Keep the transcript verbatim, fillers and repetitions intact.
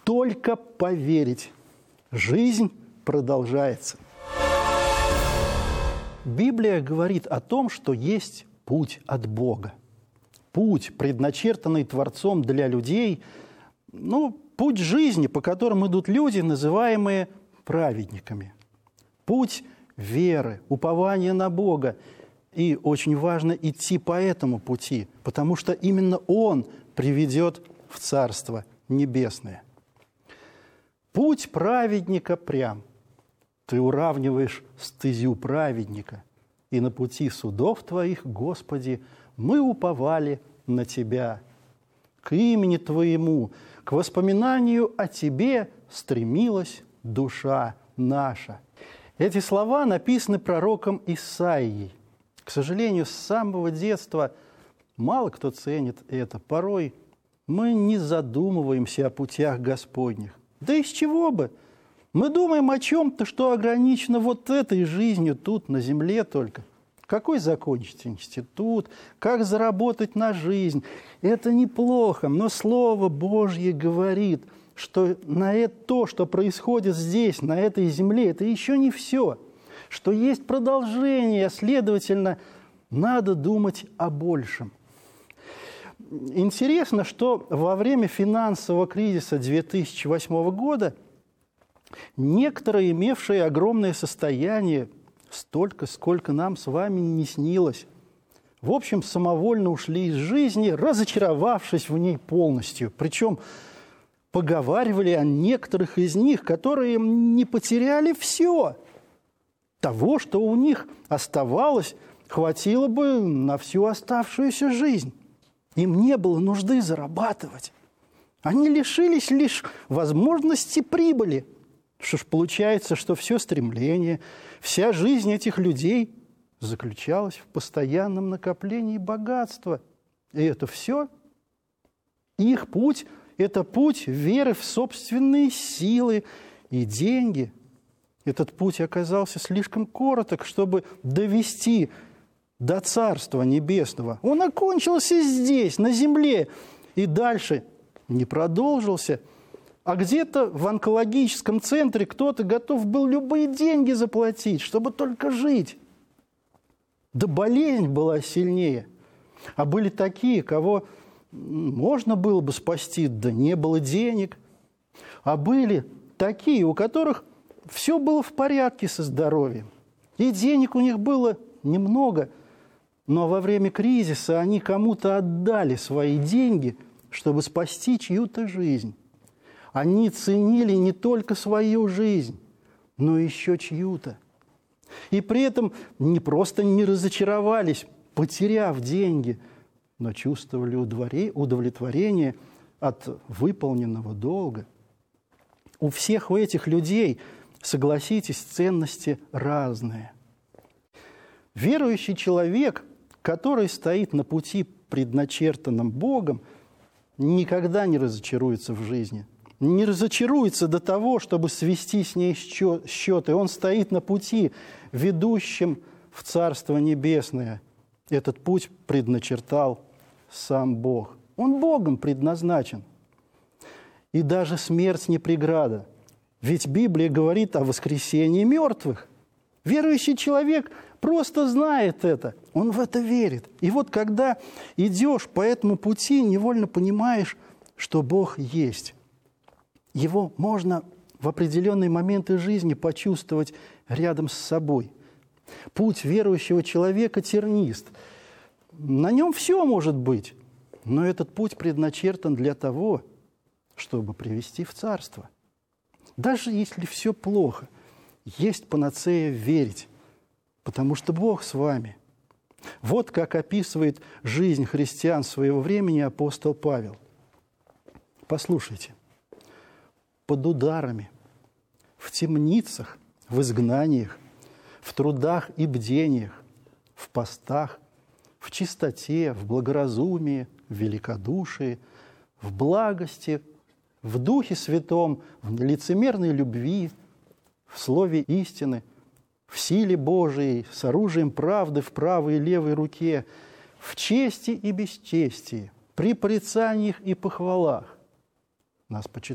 только поверить. Жизнь продолжается. Библия говорит о том, что есть путь от Бога. Путь, предначертанный Творцом для людей, ну, путь жизни, по которому идут люди, называемые праведниками. Путь веры, упования на Бога. И очень важно идти по этому пути, потому что именно Он приведет в Царство Небесное. Путь праведника прям. Ты уравниваешь стезю праведника. И на пути судов Твоих, Господи, мы уповали на Тебя. К имени Твоему, к воспоминанию о Тебе стремилась душа наша. Эти слова написаны пророком Исаией. К сожалению, с самого детства мало кто ценит это. Порой мы не задумываемся о путях Господних. Да из чего бы? Мы думаем о чем-то, что ограничено вот этой жизнью тут, на земле только. Какой закончить институт, как заработать на жизнь. Это неплохо, но Слово Божье говорит, что на это, то, что происходит здесь, на этой земле, это еще не все. Что есть продолжение, следовательно, надо думать о большем. Интересно, что во время финансового кризиса две тысячи восьмого года некоторые, имевшие огромное состояние, столько, сколько нам с вами не снилось, в общем, самовольно ушли из жизни, разочаровавшись в ней полностью. Причем поговаривали о некоторых из них, которые не потеряли все. Того, что у них оставалось, хватило бы на всю оставшуюся жизнь. Им не было нужды зарабатывать. Они лишились лишь возможности прибыли. Что ж, получается, что все стремление, вся жизнь этих людей заключалась в постоянном накоплении богатства. И это все их путь – это путь веры в собственные силы и деньги. Этот путь оказался слишком короток, чтобы довести до Царства Небесного. Он окончился здесь, на земле, и дальше не продолжился. А где-то в онкологическом центре кто-то готов был любые деньги заплатить, чтобы только жить. Да болезнь была сильнее. А были такие, кого можно было бы спасти, да не было денег. А были такие, у которых все было в порядке со здоровьем. И денег у них было немного, но во время кризиса они кому-то отдали свои деньги, чтобы спасти чью-то жизнь. Они ценили не только свою жизнь, но еще чью-то. И при этом не просто не разочаровались, потеряв деньги, но чувствовали удовлетворение от выполненного долга. У всех у этих людей, согласитесь, ценности разные. Верующий человек, который стоит на пути, предначертанном Богом, никогда не разочаруется в жизни. Не разочаруется до того, чтобы свести с ней счеты. Он стоит на пути, ведущем в Царство Небесное. Этот путь предначертал сам Бог. Он Богом предназначен. И даже смерть не преграда. Ведь Библия говорит о воскресении мертвых. Верующий человек просто знает это, он в это верит. И вот когда идешь по этому пути, невольно понимаешь, что Бог есть. Его можно в определенные моменты жизни почувствовать рядом с собой. Путь верующего человека тернист. На нем все может быть, но этот путь предначертан для того, чтобы привести в Царство. Даже если все плохо, есть панацея верить, потому что Бог с вами. Вот как описывает жизнь христиан своего времени апостол Павел. Послушайте. Под ударами, в темницах, в изгнаниях, в трудах и бдениях, в постах, в чистоте, в благоразумии, в великодушии, в благости, в Духе Святом, в лицемерной любви, в слове истины, в силе Божией, с оружием правды в правой и левой руке, в чести и бесчестии, при порицаниях и похвалах. Нас почитают